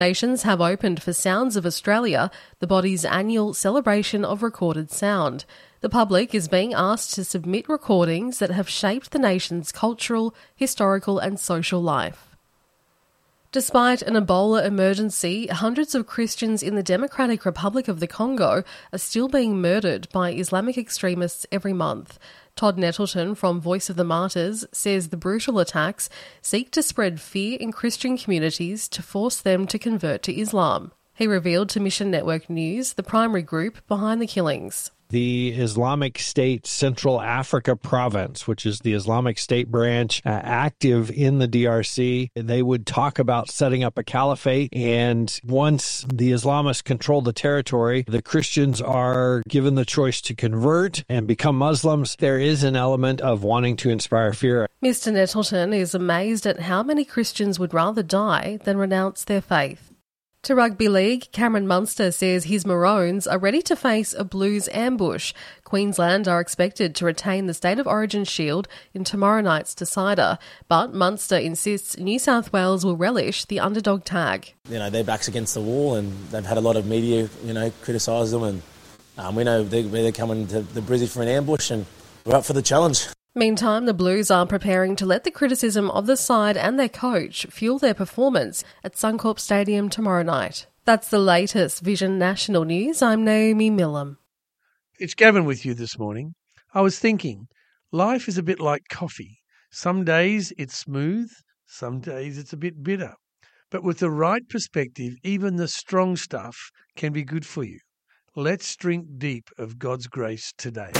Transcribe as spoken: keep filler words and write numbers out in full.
Nations have opened for Sounds of Australia, the body's annual celebration of recorded sound. The public is being asked to submit recordings that have shaped the nation's cultural, historical and social life. Despite an Ebola emergency, hundreds of Christians in the Democratic Republic of the Congo are still being murdered by Islamic extremists every month. Todd Nettleton from Voice of the Martyrs says the brutal attacks seek to spread fear in Christian communities to force them to convert to Islam. He revealed to Mission Network News the primary group behind the killings. The Islamic State Central Africa Province, which is the Islamic State branch uh, active in the D R C, they would talk about setting up a caliphate, and once the Islamists control the territory, the Christians are given the choice to convert and become Muslims. There is an element of wanting to inspire fear. Mister Nettleton is amazed at how many Christians would rather die than renounce their faith. To Rugby League, Cameron Munster says his Maroons are ready to face a Blues ambush. Queensland are expected to retain the State of Origin shield in tomorrow night's decider, but Munster insists New South Wales will relish the underdog tag. You know, their back's against the wall and they've had a lot of media, you know, criticise them, and um, we know they're, they're coming to the Brizzy for an ambush and we're up for the challenge. Meantime, the Blues are preparing to let the criticism of the side and their coach fuel their performance at Suncorp Stadium tomorrow night. That's the latest Vision National News. I'm Naomi Millam. It's Gavin with you this morning. I was thinking, life is a bit like coffee. Some days it's smooth, some days it's a bit bitter. But with the right perspective, even the strong stuff can be good for you. Let's drink deep of God's grace today.